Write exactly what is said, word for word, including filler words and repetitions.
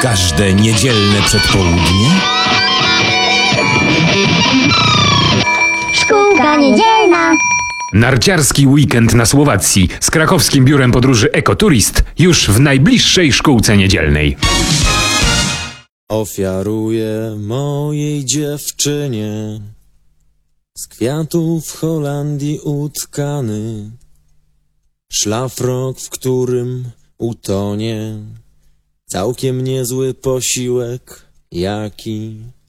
każde niedzielne przedpołudnie? Szkółka niedzielna. Narciarski weekend na Słowacji z krakowskim biurem podróży Ekoturist już w najbliższej szkółce niedzielnej. Ofiaruję mojej dziewczynie z kwiatów w Holandii utkany szlafrok, w którym utonie całkiem niezły posiłek, jaki